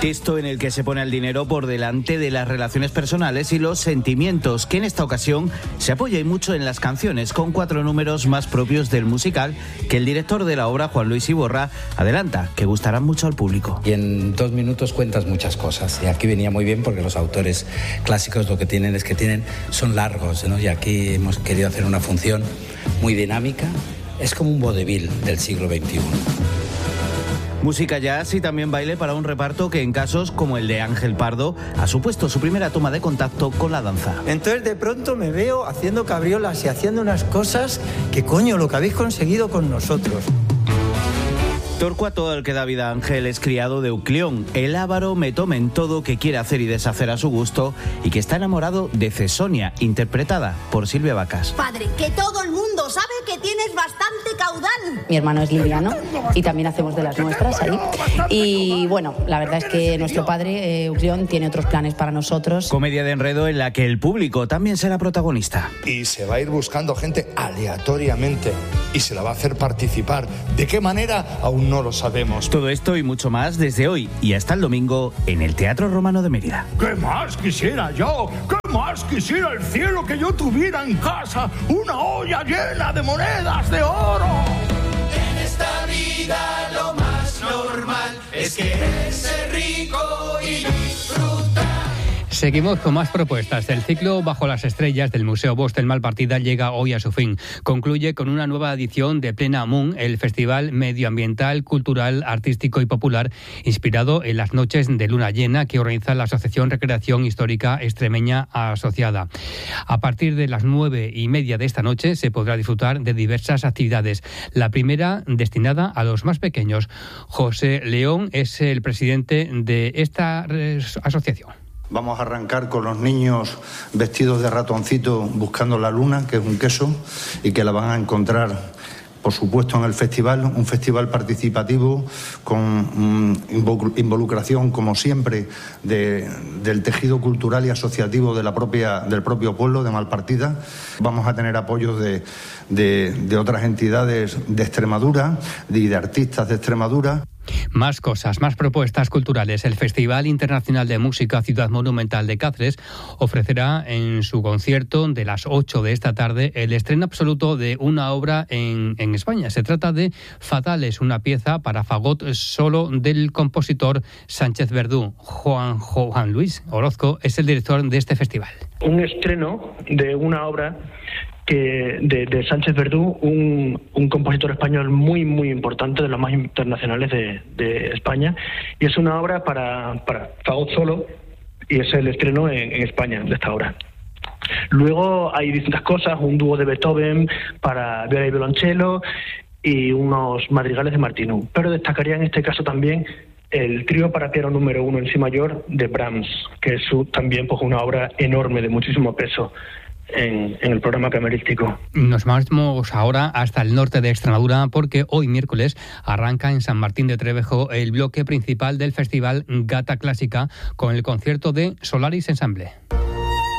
Texto en el que se pone al dinero por delante de las relaciones personales y los sentimientos, que en esta ocasión se apoya y mucho en las canciones, con 4 números más propios del musical que el director de la obra, Juan Luis Iborra, adelanta que gustarán mucho al público. Y en 2 minutos cuentas muchas cosas, y aquí venía muy bien porque los autores clásicos lo que tienen es que son largos, ¿no? Y aquí hemos querido hacer una función muy dinámica, es como un vodevil del siglo XXI. Música jazz y también baile para un reparto que en casos como el de Ángel Pardo ha supuesto su primera toma de contacto con la danza. Entonces de pronto me veo haciendo cabriolas y haciendo unas cosas que coño, lo que habéis conseguido con nosotros. Torcuato, el que da vida a Ángel, es criado de Euclión, el avaro metome en todo, que quiere hacer y deshacer a su gusto y que está enamorado de Cesonia, interpretada por Silvia Vacas. Padre, que todo el mundo sabe que tienes bastante caudal. Mi hermano es libriano y también hacemos de las nuestras ahí. Y bueno, la verdad es que nuestro padre, Euclión, tiene otros planes para nosotros. Comedia de enredo en la que el público también será protagonista. Y se va a ir buscando gente aleatoriamente y se la va a hacer participar. ¿De qué manera? Aún no lo sabemos. Todo esto y mucho más desde hoy y hasta el domingo en el Teatro Romano de Mérida. ¿Qué más quisiera yo? ¿Qué más quisiera el cielo que yo tuviera en casa? Una olla llena de monedas de oro. En esta vida lo más normal es quererse rico y disfrutar. Seguimos con más propuestas. El ciclo Bajo las Estrellas del Museo Bosch del Malpartida llega hoy a su fin. Concluye con una nueva edición de Plena Moon, el festival medioambiental, cultural, artístico y popular, inspirado en las noches de luna llena que organiza la Asociación Recreación Histórica Extremeña Asociada. A partir de las 9:30 de esta noche se podrá disfrutar de diversas actividades. La primera destinada a los más pequeños. José León es el presidente de esta asociación. Vamos a arrancar con los niños vestidos de ratoncito buscando la luna, que es un queso, y que la van a encontrar, por supuesto, en el festival, un festival participativo con involucración, como siempre, del tejido cultural y asociativo del propio pueblo de Malpartida. Vamos a tener apoyos de otras entidades de Extremadura y de artistas de Extremadura. Más cosas, más propuestas culturales. El Festival Internacional de Música Ciudad Monumental de Cáceres ofrecerá en su concierto de las 8 de esta tarde el estreno absoluto de una obra en España. Se trata de Fatales, una pieza para fagot solo del compositor Sánchez Verdú. Juan Luis Orozco es el director de este festival. Un estreno de una obra de Sánchez Verdú, un compositor español muy muy importante, de los más internacionales de España, y es una obra para fagot solo, y es el estreno en España de esta obra. Luego hay distintas cosas, un dúo de Beethoven para viola y violonchelo y unos madrigales de Martinú, pero destacaría en este caso también el trío para piano número 1 en si mayor de Brahms, que es también pues una obra enorme de muchísimo peso en el programa camerístico. Nos vamos ahora hasta el norte de Extremadura porque hoy miércoles arranca en San Martín de Trevejo el bloque principal del festival Gata Clásica con el concierto de Solaris Ensemble.